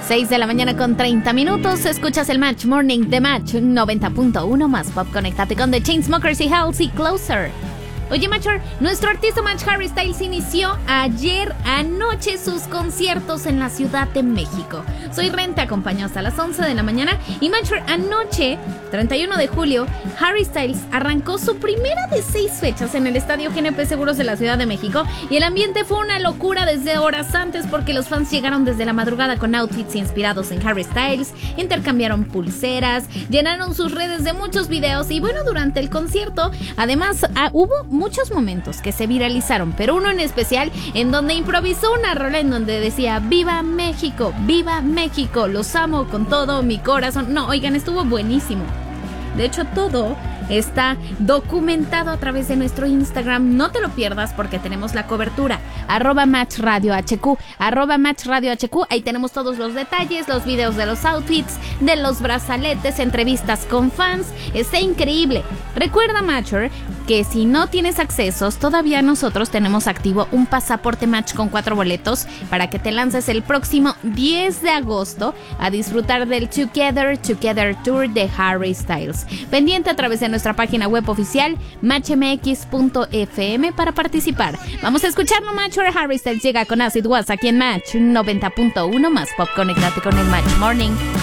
6 de la mañana con 30 minutos. Escuchas el Match Morning de Match 90.1 más pop. Conéctate con The Chainsmokers y Halsey Closer. Oye, Matcher, nuestro artista Match Harry Styles inició ayer anoche sus conciertos en la Ciudad de México. Soy Ren, te acompañó hasta las 11 de la mañana. Y Matcher, anoche, 31 de julio, Harry Styles arrancó su primera de 6 fechas en el Estadio GNP Seguros de la Ciudad de México. Y el ambiente fue una locura desde horas antes porque los fans llegaron desde la madrugada con outfits inspirados en Harry Styles, intercambiaron pulseras, llenaron sus redes de muchos videos. Y bueno, durante el concierto, además, hubo muchos momentos que se viralizaron, pero uno en especial en donde improvisó una rola en donde decía ¡Viva México! Los amo con todo mi corazón. No, oigan, estuvo buenísimo. De hecho, todo está documentado a través de nuestro Instagram. No te lo pierdas porque tenemos la cobertura. @MatchRadioHQ. @MatchRadioHQ. Ahí tenemos todos los detalles, los videos de los outfits, de los brazaletes, entrevistas con fans. Está increíble. Recuerda, Matcher, que si no tienes accesos, todavía nosotros tenemos activo un pasaporte Match con 4 boletos para que te lances el próximo 10 de agosto a disfrutar del Together Tour de Harry Styles. Pendiente a través de nuestra página web oficial matchmx.fm para participar. Vamos a escucharlo, Matcher. Harry Styles llega con Acid Was aquí en Match 90.1 más pop. Conéctate con el Match Morning.